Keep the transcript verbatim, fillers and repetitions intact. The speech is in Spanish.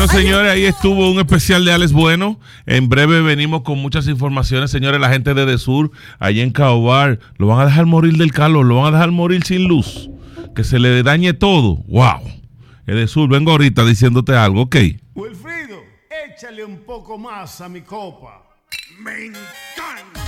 señores, ahí estuvo un especial de Alex Bueno. En breve venimos con muchas informaciones, señores. La gente de Edesur, allá en Caobar, lo van a dejar morir del calor, lo van a dejar morir sin luz, que se le dañe todo. Wow. Edesur, vengo ahorita diciéndote algo, ok. Wilfrido, échale un poco más a mi copa. Me encanta.